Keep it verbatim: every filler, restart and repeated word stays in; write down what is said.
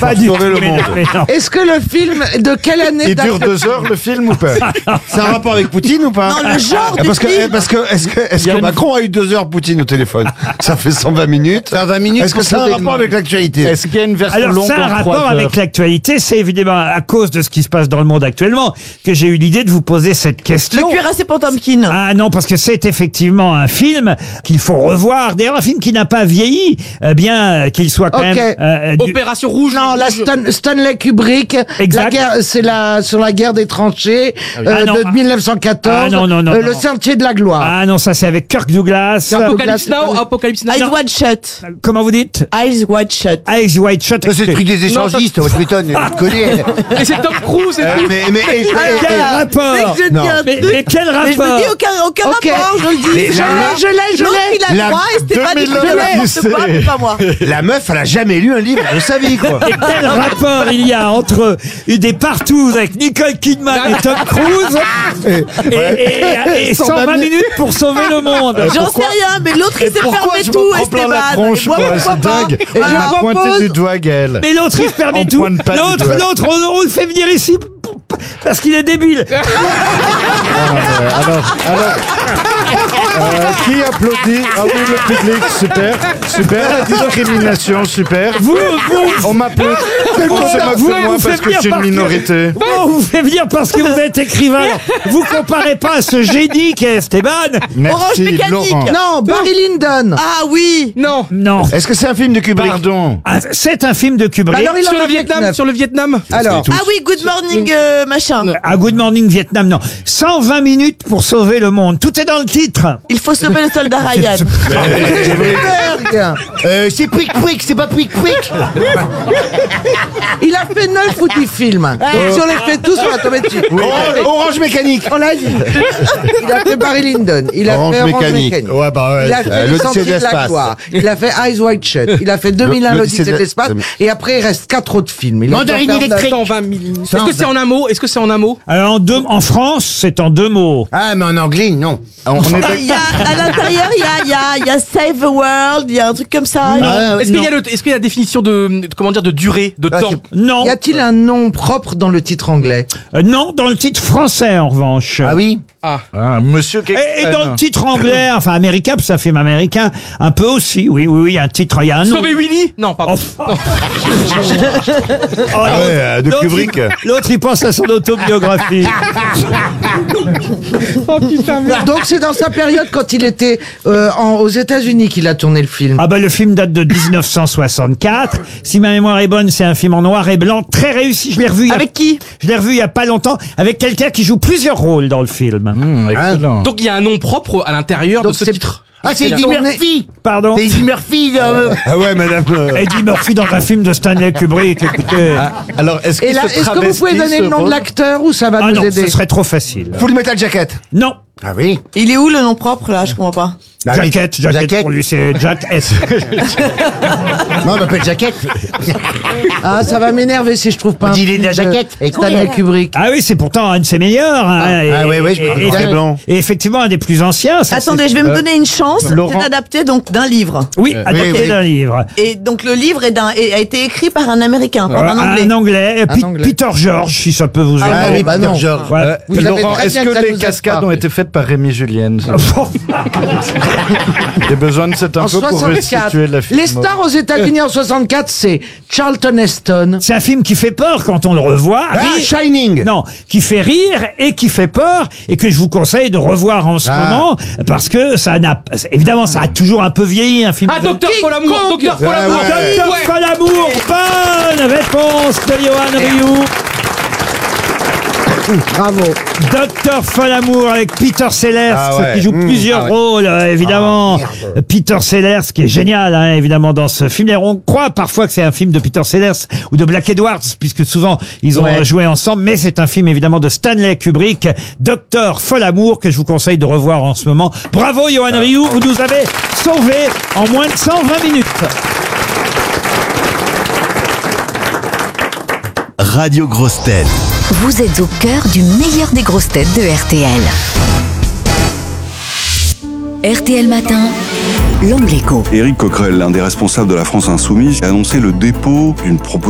Pas du tout. Sauver le mais- monde. mais non. Est-ce que le film, de quelle année Il date dure le deux film heures le film ou pas? C'est un rapport avec Poutine ou pas? Non, le genre Ah, du parce que, film. parce que, est-ce que, est-ce Il y a que une- Macron a eu deux heures Poutine au téléphone? Ça fait cent vingt minutes. C'est à vingt minutes. Est-ce que pour ça a un sauver le rapport monde. avec l'actualité? Est-ce qu'il y a une version Alors, longue ça a un en trois rapport heures avec l'actualité. C'est évidemment à cause de ce qui se passe dans le monde actuellement que j'ai eu l'idée de vous poser cette Le question. cuirassé Potemkin. Ah non, parce que c'est effectivement un film qu'il faut revoir. D'ailleurs, un film qui n'a pas vieilli, euh, bien euh, qu'il soit quand Ok. même... euh, du- Opération Rouge. Non, la Stan- Stanley Kubrick, Exact. la guerre, c'est la sur la guerre des tranchées euh, Ah non. de mille neuf cent quatorze. Ah non, non, non, euh, non. le Sentier de la gloire. Ah non, ça c'est avec Kirk Douglas. Apocalypse Now, Apocalypse Now. Eyes Wide Shut. Comment vous dites? Eyes Wide Shut. Eyes Wide Shut. Ça, c'est le truc des échangistes, tu m'étonnes, tu connais. Et c'est Tom Cruise, c'est tout. Mais, mais, et- Quel rapport? Dès que je dis Non. un Mais, truc, mais quel mais je me rapport? dis aucun, aucun Ok. rapport, je le dis. Mais Je la- l'ai, je l'ai, je L'autre, l'ai. il a La droit et Stéphane, il deux mille fait neuf, n'importe quoi, mais pas moi. la meuf, elle a jamais lu un livre de sa vie, quoi. Et quel rapport il y a entre des partous avec Nicole Kidman et Tom Cruise et, et- et cent vingt minutes pour sauver le monde? J'en sais rien, mais l'autre il s'est Pourquoi fermé je me tout, prends plein la Esteban. tronche, Et moi, quoi, pourquoi c'est pas dingue. Et Elle je m'a pointé propose- du doigt, Gaël. Mais l'autre il se permet On tout. pointe pas du L'autre, doigt. l'autre, on, on le fait venir ici pour- parce qu'il est débile. Euh, alors, alors, euh, qui applaudit? Ah oui, le public, super, super. La discrimination, super. Vous, vous, On m'applaudit. On se moque vous, de moi vous parce faites que bien je suis une parce que- minorité. on vous fait venir parce que vous êtes écrivain. Alors, vous comparez pas à ce génie qu'est Esteban. Orange Merci, Mécanique. Laurent. Non, Barry Lyndon. Ah oui. Non. Non. Est-ce que c'est un film de Kubrick? Pardon. Ah, c'est un film de Kubrick. Alors, il en Sur a le fait Vietnam, neuf. sur le Vietnam. Alors, Ah oui, Good Morning euh, machin. À Good Morning Vietnam, non. cent vingt minutes pour sauver le monde. Tout est dans le titre. Il faut sauver le soldat Ryan. Spielberg. Euh, c'est Pouic Pouic, c'est pas Pouic Pouic. Il a fait neuf ou dix films. Donc, si on les fait tous, on va tomber dessus. Orange, Orange Mécanique. On l'a dit. Il a fait Barry Lyndon. Il a Orange fait Orange Mécanique. Mécanique. Ouais, bah ouais. Il a fait Euh, Le l'Odyssée Sentier de de la l'espace. gloire. Il a fait Eyes Wide Shut. Il a fait deux mille un L'Odyssée l'Odyssée de- de l'espace. Et après, il reste quatre autres films. Il a Mandarine fait électrique. cent vingt mille. Est-ce que c'est en un mot? Est-ce que c'est en un mot? Alors en, deux, en France, c'est en deux mots. Ah, mais en anglais, non. On est Il y a, à l'intérieur, il y a, il y, a, il y a Save the World, il y a un truc comme ça. Ah, Est-ce qu'il y a le, est-ce qu'il y a la définition de, de- comment dire, de durée, de Ah, temps? Non. Y a-t-il un nom propre dans le titre anglais? Euh, non, dans le titre français en revanche. Ah oui. Ah, monsieur Et, et dans le titre anglais, enfin américain, parce que c'est un film américain, un peu aussi, oui, oui, oui, un titre, il y a un nom. Sauver Willy? Non, pardon. Oh, Non. Oh, Ah ouais, euh, de l'autre, Kubrick. il- L'autre, il pense à son autobiographie. Donc c'est dans sa période quand il était euh, en- aux États-Unis qu'il a tourné le film. Ah bah le film date de dix-neuf cent soixante-quatre. Si ma mémoire est bonne, c'est un film en noir et blanc, très réussi. Je l'ai revu. il y a- Avec qui? Je l'ai revu il y a pas longtemps, avec quelqu'un qui joue plusieurs rôles dans le film. Mmh, excellent. Donc il y a un nom propre à l'intérieur de Donc ce c'est- titre. Ah, c'est Eddie tourné- Murphy. Pardon. C'est Eddie Murphy. euh, Ah ouais, madame. euh, Eddie Murphy dans un film de Stanley Kubrick. Écoutez. ah, alors, est-ce Et qu'il là, se est-ce que vous travestit, pouvez donner ce le nom de rôle? l'acteur ou ça va Ah nous non, aider? ce serait trop facile. Full Metal Jacket. Non. Ah oui. Il est où le nom propre là? Je comprends pas. Bah oui. Jacket, Jacket, Jacket. pour lui c'est Jack S. Non, on m'appelle Jaquette. Ah, ça va m'énerver si je trouve pas On un dit il est de la film de jaquette. Stanley Kubrick. Ah oui, c'est pourtant un de ses meilleurs. Hein, Ah ouais, ouais, je me et, rappelle. et- Blanc. et effectivement un des plus anciens. ça, Attendez, c'est- je vais me euh, donner une chance. Laurent. C'est adapté donc d'un livre. Oui, adapté oui, oui. d'un livre. Et donc le livre est d'un, est- a été écrit par un Américain, par un Anglais. Un anglais, Pi- anglais. Peter George, si ça peut vous aider. Ah oui, bah non. George. Voilà. Euh, Vous savez Laurent, très est-ce bien que que ça les nous aide cascades pas. ont été faites par Rémi Julienne? J'ai besoin de cette En info pour soixante-quatre. restituer la film. Les stars aux États-Unis en soixante-quatre, c'est Charlton Heston. C'est un film qui fait peur quand on le revoit. Ah, Rire- Shining. Non, qui fait rire et qui fait peur et que je vous conseille de revoir en ce Ah. moment parce que ça n'a évidemment ça a toujours un peu vieilli un film. Ah, de- Docteur Folamour, Docteur Folamour. ouais. Docteur Ouais. Folamour, bonne réponse de Johan Rioux. Bravo. Docteur Folamour avec Peter Sellers Ah ouais. qui joue Mmh, plusieurs ah ouais. rôles euh, évidemment. Peter Sellers qui est génial hein, évidemment dans ce film. Et on croit parfois que c'est un film de Peter Sellers ou de Black Edwards puisque souvent ils ont Ouais. joué ensemble, mais c'est un film évidemment de Stanley Kubrick, Docteur Folamour que je vous conseille de revoir en ce moment. Bravo Johan Rioux, vous nous avez sauvés en moins de cent vingt minutes. Radio Grosses Têtes. Vous êtes au cœur du meilleur des grosses têtes de R T L. R T L Matin, l'homme l'écho. Éric Coquerel, l'un des responsables de la France Insoumise, a annoncé le dépôt d'une proposition